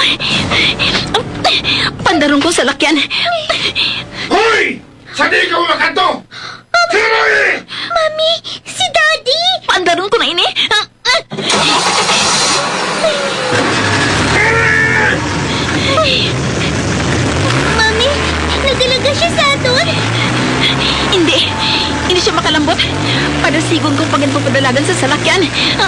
Pandarong ko sa lakyan. Hoy! Saan di ka umakanto? Hiroy! Mami, si Daddy! Pandarong ko na ini. Mami, nagdalaga siya sa aton. Hindi. Hindi siya makalambot. Padasigon kong papadalagan sa salakyan.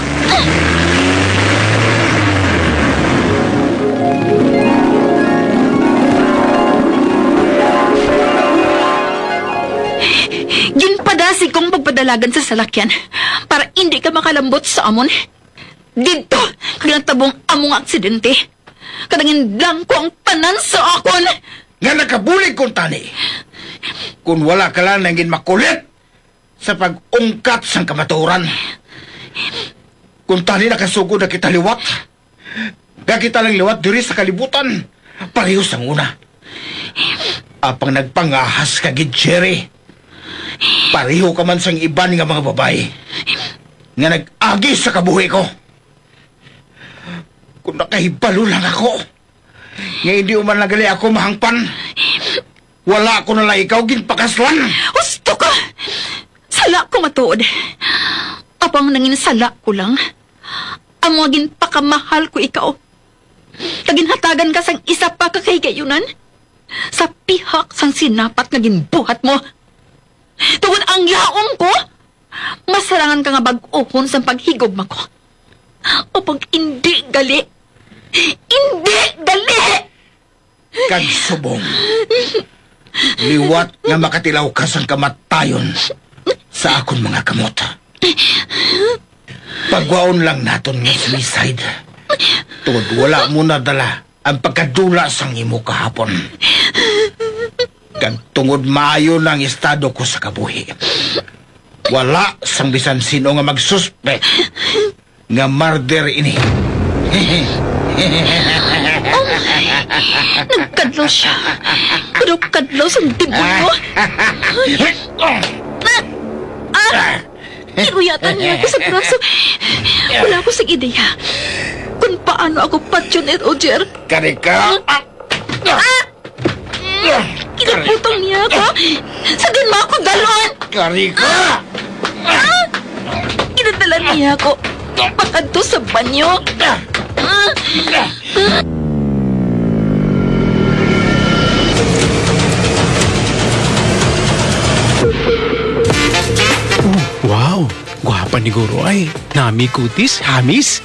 Ginpadasig kong pagpadalagan sa salakyan para hindi ka makalambot sa amon. Dito, kagnatabong among aksidente. Kadangin lang ko ang tanan sa akon. Nga nakabulig kong tani. Kung wala ka lang nangin makulit sa pag-ungkat sang kamaturan. Kung tani nakasugod na kita liwat, nga kita lang liwat diri sa kalibutan, pareho sang una. Apang nagpangahas ka gid, Jerry. Pareho ka man sang iban nga mga babae nga nag-agi sa kabuhi ko. Kung nakahibalo lang ako, nga hindi uman nagali ako mahangpan, wala ko na lang ikaw ginpakaslan. Gusto ka! Sala ko matuod. Apang nangin sala ko lang. Ang mga ginpakamahal ko ikaw. Taginhatagan ka sang isa pa kakahigayunan. Sa pihak sang sinapat nga ginbuhat mo. Tungod ang yaong ko, masarangan ka nga bag-ohon sa paghigugma ko. O pag hindi gali, hindi gali! Kagsubong, liwat nga makatilaw ka sang kamatayon sa akon mga kamot. Pagwaon lang naton nga suicide. Tungod wala mo na dala ang pagkadula sang imo kahapon. Kag tungod maayo ng estado ko sa kabuhi. Wala sang bisan sino nga magsuspect nga murder ini. Nagkadlaw siya. Pero kadlaw sa demonyo. Iruyatan niya ako sa braso. Wala ko sa ideya kung paano ako patyon at Roger. Karika! Kinaputong niya ako. Sagin mo ako dalon. Karika! Kinadala niya ako. Pakadto sa banyo. Wow, gwapa ni Guro ay. Nami kutis, hamis.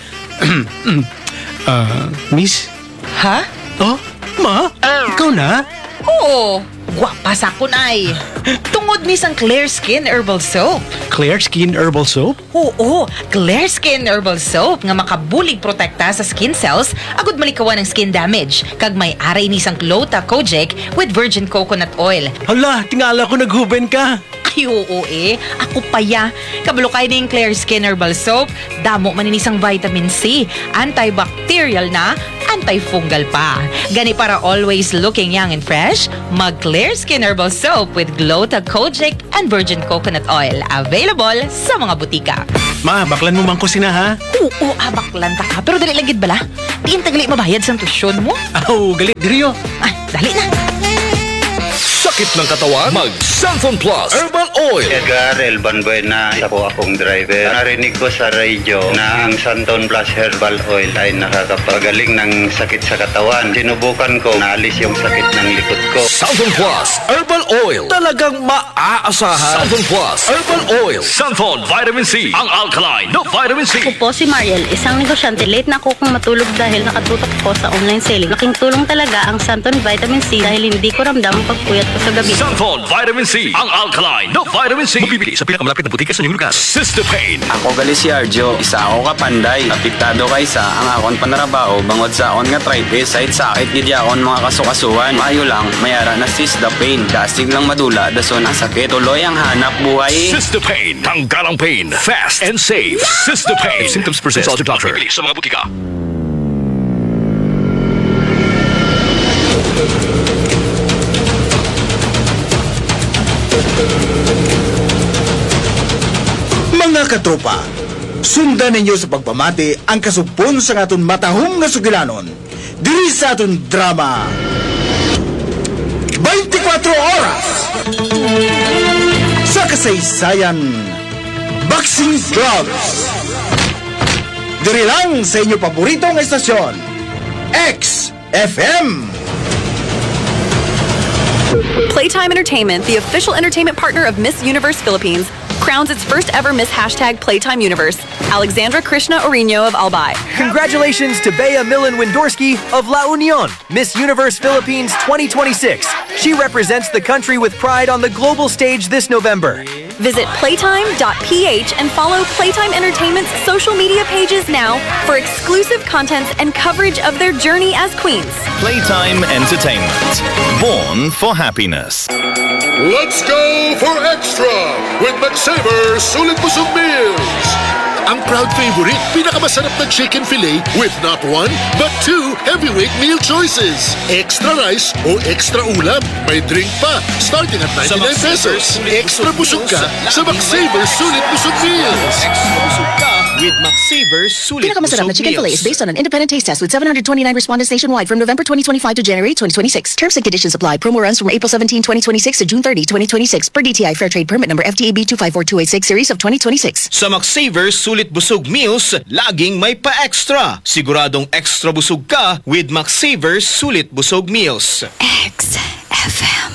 Miss? Ha? Oh, ma? Ikaw na? Oo, gwapa sa kunay. Tungod ni sang Clear Skin Herbal Soap. Clear Skin Herbal Soap? Oo, Clear Skin Herbal Soap nga makabulig protekta sa skin cells agud malikawan ng skin damage. Kag may aray ni sang Glota Kojic with virgin coconut oil. Hala, tingala ko naghuben ka. Ay, oo ako paya. Kabalo kay ning Clear Skin Herbal Soap, damo man inisang vitamin C, antibacterial na, antifungal pa. Gani para always looking young and fresh, mag Clear Skin Herbal Soap with Glota Kojic and virgin coconut oil. Available sa mga butika. Ma, baklan mo man ko sina ha? Oo, baklan ta ka. Pero dali lang gid bala. Diin tagali mabayad sa tusyon mo. Aw, galit diriyo. Ay, dali na. Sakit ng katawan? Mag Santon Plus Herbal Oil. Edgar Elban Buena, isa po akong driver. Narinig ko sa radio na ang Santon Plus Herbal Oil ay nakakapagaling ng sakit sa katawan. Sinubukan ko, naalis yung sakit ng likod ko. Santon Plus Herbal Oil. Talagang maaasahan. Santon Plus Herbal Oil. Santon Vitamin C. Ang alkaline na vitamin C. Ako po si Mariel, isang negosyante. Late na ako kung matulog dahil nakatutok ko sa online selling. Laking tulong talaga ang Santon Vitamin C dahil hindi ko ramdam ang pagpuyat ko sa gabi. Santon Vitamin C. Ang alkaline na vitamin C. Mabibili sa pinakamalapit na butika sa inyong lugar. Sister Pain. Ako gali si Arjo, isa ako kapanday. Apektado kaysa ang akon panarabaho bangod sa akon nga arthritis. Kahit sakit gid akon mga kasukasuan. Maayo lang, mayara na Sister Pain. Kasig lang madula, dason ang sakit. Tuloy ang hanap buhay. Sister Pain. Tanggalang pain. Fast and safe. Sister Pain. If symptoms persist, consult your doctor. Mabibili sa mga butika. Mga katropa, sundan ninyo sa pagpamati ang kasupon sa aton matahong nga sugilanon. diri sa atong drama 24 oras sa kasaysayan Boxing Gloves. Diri lang sa inyo paboritong estasyon, XFM. Playtime Entertainment, the official entertainment partner of Miss Universe Philippines, crowns its first ever Miss #Playtime Universe, Alexandra Krishna Orino of Albay. Congratulations to Bea Millen Windorski of La Union, Miss Universe Philippines 2026. She represents the country with pride on the global stage this November. Visit playtime.ph and follow Playtime Entertainment's social media pages now for exclusive contents and coverage of their journey as queens. Playtime Entertainment. Born for happiness. Let's go for extra with McSaver Sulit Busog Meals. Ang proud favorite, pinakamasarap na chicken fillet with not one, but 2 heavyweight meal choices. Extra rice o extra ulam. May drink pa, starting at 99 pesos. Extra busog ka sa McSaver Sulit Busog Meals. Extra busog ka with McSaver Sulit Pinakamasarap na chicken fillet is based on an independent taste test with 729 respondents nationwide from November 2025 to January 2026. Terms and conditions apply. Promo runs from April 17, 2026 to June 30, 2026 per DTI Fair Trade Permit number FTAB 254286 series of 2026. Sa McSaver Sulit Busog Meals, laging may pa-extra. Siguradong extra busog ka with McSaver Sulit Busog Meals. XFM.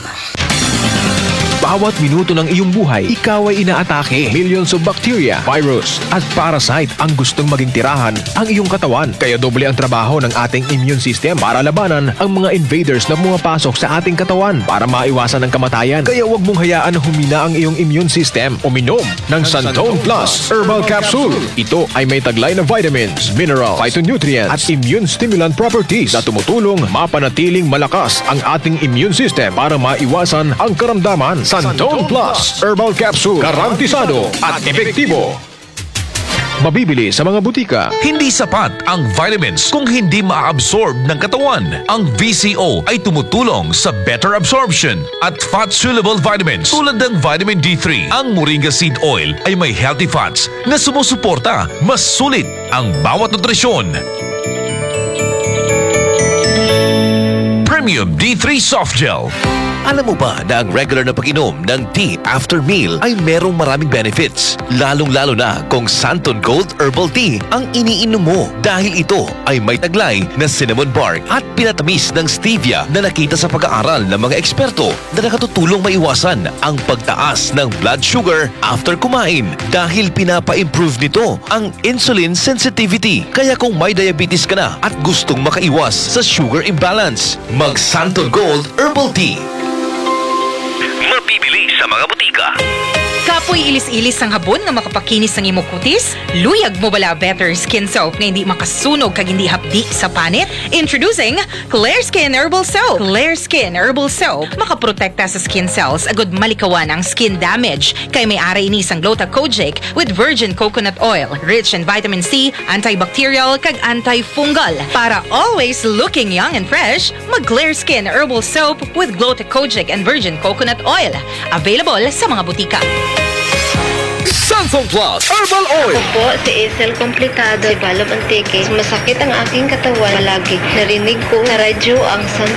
Bawat minuto ng iyong buhay, ikaw ay inaatake. Millions of bacteria, virus, at parasite ang gustong maging tirahan ang iyong katawan. Kaya doble ang trabaho ng ating immune system para labanan ang mga invaders na pumapasok sa ating katawan para maiwasan ang kamatayan. Kaya huwag mong hayaan na humina ang iyong immune system. Uminom ng Santon Plus Herbal Capsule. Ito ay may taglay na vitamins, minerals, phytonutrients, at immune stimulant properties na tumutulong mapanatiling malakas ang ating immune system para maiwasan ang karamdaman. Santon Plus Herbal Capsule. Garantisado at epektibo. Mabibili sa mga butika. Hindi sapat ang vitamins kung hindi ma-absorb ng katawan. Ang VCO ay tumutulong sa better absorption at fat-soluble vitamins tulad ng vitamin D3. Ang Moringa Seed Oil ay may healthy fats na sumusuporta. Mas sulit ang bawat nutrisyon. Premium D3 Soft Gel. Alam mo ba na ang regular na pag-inom ng tea after meal ay merong maraming benefits? Lalong-lalo na kung Santon Gold Herbal Tea ang iniinom mo dahil ito ay may taglay na cinnamon bark at pinatamis ng stevia na nakita sa pag-aaral ng mga eksperto na nakatutulong maiwasan ang pagtaas ng blood sugar after kumain dahil pinapa-improve nito ang insulin sensitivity. Kaya kung may diabetes ka na at gustong makaiwas sa sugar imbalance, mag Santon Gold Herbal Tea. Mabibili sa mga butika. Kapoy ilis-ilis ang habon nga makapakinis ng imong kutis? Luyag mo bala better skin soap nga hindi makasunog kag hindi hapdi sa panit? Introducing Clear Skin Herbal Soap. Clear Skin Herbal Soap makaprotekta sa skin cells agud malikawan ang skin damage kay may ara ini sang Glucocogic with virgin coconut oil, rich in vitamin C, antibacterial kag antifungal. Para always looking young and fresh, mag Clear Skin Herbal Soap with Glucocogic and virgin coconut oil. Available sa mga butika. Santon Plus Herbal Oil. Ako po si Isel Complicado, Balab Antique. Masakit ang aking katawan palagi. Narinig ko na radyo ang Santon